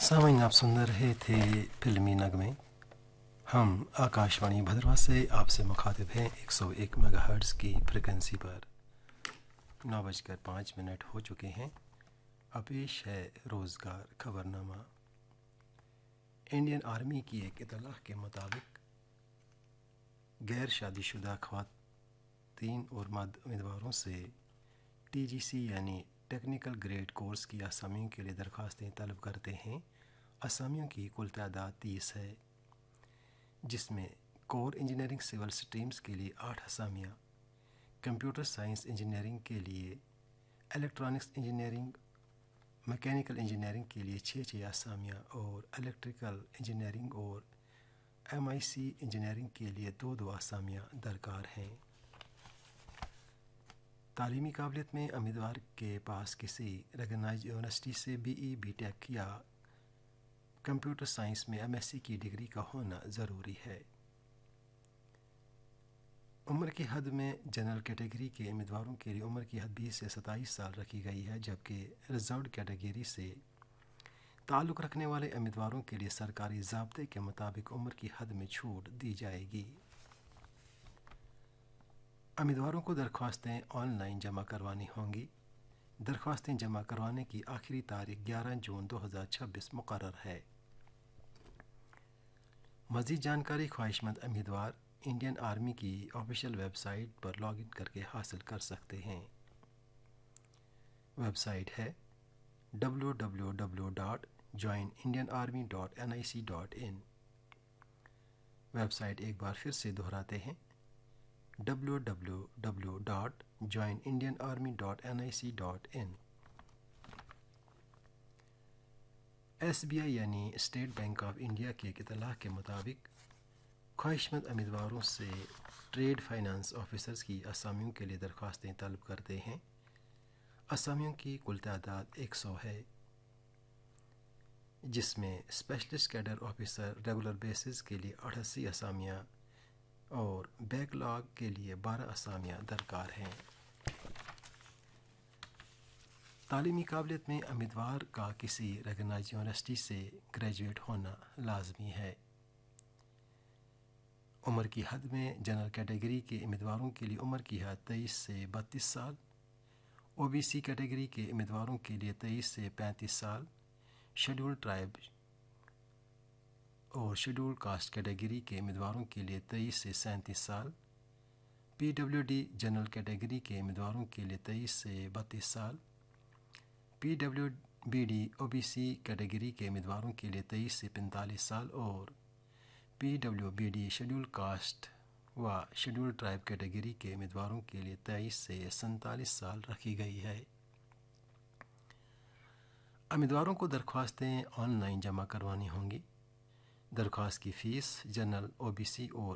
सामान्य आप सुन रहे थे फिल्मी नगमे। हम आकाशवाणी भद्रवा से आपसे मुखातिब हैं 101 मेगाहर्ट्ज़ की फ्रिक्वेंसी पर। 9:05 हो चुके हैं। अब पेश है रोज़गार खबरनामा। इंडियन आर्मी की एक इत्तलाह के मुताबिक गैर शादीशुदा ख़वातीन और मर्द उम्मीदवारों से TGC यानी टेक्निकल ग्रेड कोर्स की असामियों के लिए दरख्वास्तें तलब करते हैं। असामियों की कुल तादाद 30 है, जिसमें कोर इंजीनियरिंग सिविल स्ट्रीम्स के लिए 8 असामियाँ, कंप्यूटर साइंस इंजीनियरिंग के लिए, इलेक्ट्रॉनिक्स इंजीनियरिंग, मैकेनिकल इंजीनियरिंग के लिए 6 असामियाँ और इलेक्ट्रिकल इंजीनियरिंग और MIC इंजीनियरिंग के लिए 2 असामियाँ दरकार हैं। तालीमी काबिलियत में उम्मीदवार के पास किसी रिकॉग्नाइज्ड यूनिवर्सिटी से BE BTech या कंप्यूटर साइंस में MSc की डिग्री का होना ज़रूरी है। उम्र की हद में जनरल कैटेगरी के उम्मीदवारों के लिए उम्र की हद 20 से 27 साल रखी गई है, जबकि रिजर्व्ड कैटेगरी से ताल्लुक़ रखने वाले उम्मीदवारों के लिए सरकारी ज़ाब्ते के मुताबिक उम्र की हद में छूट दी जाएगी। उम्मीदवारों को दरख्वास्तें ऑनलाइन जमा करवानी होंगी। दरख्वास्तें जमा करवाने की आखिरी तारीख 11 जून 2026 मुकर्रर है। मज़ीद जानकारी ख्वाहिशमंद उम्मीदवार इंडियन आर्मी की ऑफिशियल वेबसाइट पर लॉगिन करके हासिल कर सकते हैं। वेबसाइट है www.joinindianarmy.nic.in। वेबसाइट एक बार फिर से दोहराते हैं www.joinindianarmy.nic.in। SBI यानी स्टेट बैंक ऑफ इंडिया की एक इत्तलाह के मुताबिक ख्वाहिशमंद उम्मीदवारों से ट्रेड फाइनेंस ऑफिसर्स की असामियों के लिए दरख्वास्तें तलब करते हैं। असामियों की कुल तादाद 100 है, जिसमें specialist cadre officer regular basis के लिए 88 असामियाँ और बैकलॉग के लिए 12 असामियाँ दरकार हैं। तालीमी काबिलियत में उम्मीदवार का किसी रिकॉग्नाइज्ड यूनिवर्सिटी से ग्रेजुएट होना लाजमी है। उम्र की हद में जनरल कैटेगरी के उम्मीदवारों के लिए उम्र की हद 23 से 32 साल, OBC कैटेगरी के उम्मीदवारों के लिए 23 से 35 साल, शेड्यूल्ड ट्राइब और शेड्यूल्ड कास्ट कैटेगरी के उम्मीदवारों के लिए 23 से 37 साल, PWD जनरल कैटेगरी के उम्मीदवारों के लिए 23 से 32 साल, PWBD OBC कैटेगरी के उम्मीदवारों के लिए 23 से 45 साल और PWBD शेड्यूल्ड कास्ट व शेड्यूल्ड ट्राइब कैटेगरी के उम्मीदवारों के लिए 23 से 47 साल रखी गई है। उम्मीदवारों को दरख्वास्तें ऑनलाइन जमा करवानी होंगी। दरख्वास्त की फ़ीस जनरल, OBC और